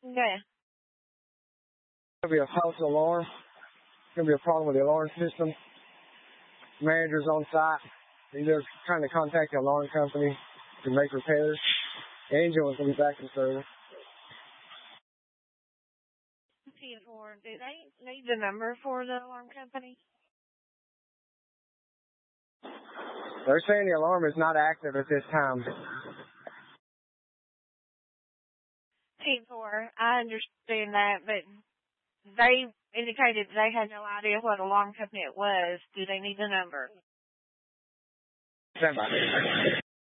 Yeah. There'll be a false alarm. There'll be a problem with the alarm system. Manager's on site. They're trying to contact the alarm company to make repairs. The engine was going to be back in service. 10-4. Do they need the number for the alarm company? They're saying the alarm is not active at this time. 10-4. I understand that, but they indicated they had no idea what alarm company it was. Do they need the number? Stand by.